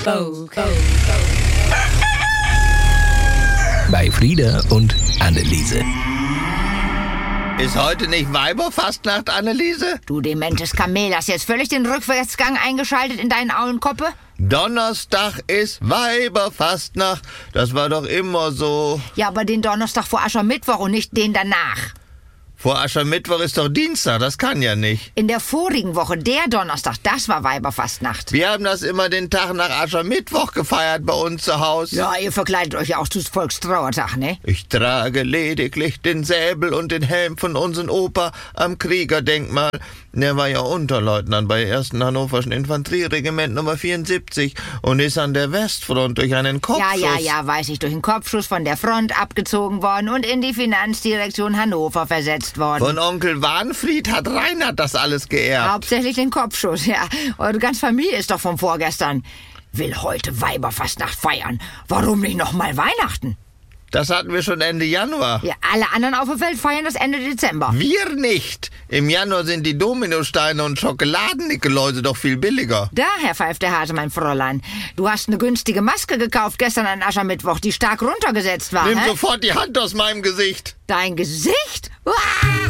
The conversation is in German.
Bei Frieda und Anneliese. Ist heute nicht Weiberfastnacht, Anneliese? Du dementes Kamel, hast jetzt völlig den Rückwärtsgang eingeschaltet in deinen Aulenkoppe? Donnerstag ist Weiberfastnacht. Das war doch immer so. Ja, aber den Donnerstag vor Aschermittwoch und nicht den danach. Vor Aschermittwoch ist doch Dienstag, das kann ja nicht. In der vorigen Woche, der Donnerstag, das war Weiberfastnacht. Wir haben das immer den Tag nach Aschermittwoch gefeiert bei uns zu Hause. Ja, ihr verkleidet euch ja auch zu Volkstrauertag, ne? Ich trage lediglich den Säbel und den Helm von unserem Opa am Kriegerdenkmal. Der war ja Unterleutnant bei 1. Hannoverschen Infanterieregiment Nummer 74 und ist an der Westfront durch einen Kopfschuss... Ja, weiß ich, durch einen Kopfschuss von der Front abgezogen worden und in die Finanzdirektion Hannover versetzt worden. Von Onkel Warnfried hat Reinhard das alles geerbt. Hauptsächlich den Kopfschuss, ja. Eure ganze Familie ist doch von vorgestern. Will heute Weiberfastnacht feiern. Warum nicht noch mal Weihnachten? Das hatten wir schon Ende Januar. Ja, alle anderen auf der Welt feiern das Ende Dezember. Wir nicht. Im Januar sind die Dominosteine und Schokoladen-Nikoläuse doch viel billiger. Daher pfeift der Hase, mein Fräulein. Du hast eine günstige Maske gekauft gestern an Aschermittwoch, die stark runtergesetzt war. Nimm sofort die Hand aus meinem Gesicht. Dein Gesicht? Uah!